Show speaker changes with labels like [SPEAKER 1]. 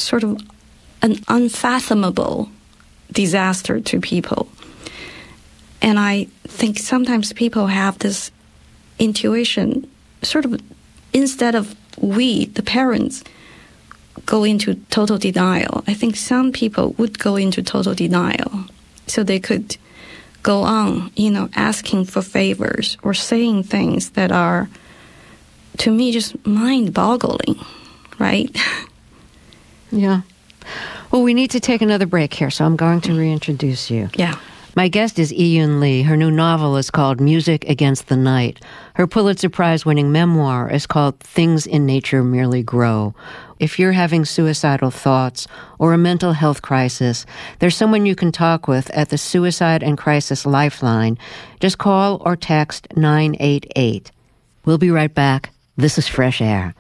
[SPEAKER 1] sort of an unfathomable disaster to people. And I think sometimes people have this intuition, sort of, instead of we, the parents, go into total denial. I think some people would go into total denial so they could go on, asking for favors or saying things that are, to me, just mind-boggling, right?
[SPEAKER 2] Yeah. Well, we need to take another break here, so I'm going to reintroduce you.
[SPEAKER 1] Yeah.
[SPEAKER 2] My guest is Yiyun Li. Her new novel is called Music Against the Night. Her Pulitzer Prize-winning memoir is called Things in Nature Merely Grow. If you're having suicidal thoughts or a mental health crisis, there's someone you can talk with at the Suicide and Crisis Lifeline. Just call or text 988. We'll be right back. This is Fresh Air.